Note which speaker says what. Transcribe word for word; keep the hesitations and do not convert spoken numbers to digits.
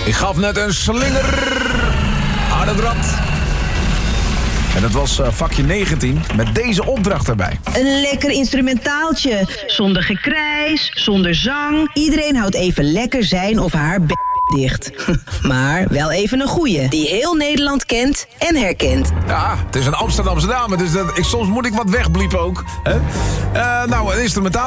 Speaker 1: Ik gaf net een slinger aan het rad. En dat was uh, vakje negentien met deze opdracht erbij.
Speaker 2: Een lekker instrumentaaltje. Zonder gekrijs, zonder zang. Iedereen houdt even lekker zijn of haar b*** dicht. Maar wel even een goeie, die heel Nederland kent en herkent.
Speaker 1: Ja, het is een Amsterdamse dame, dus dat, ik, soms moet ik wat wegbliepen ook. Hè? Uh, nou, een instrumentaal.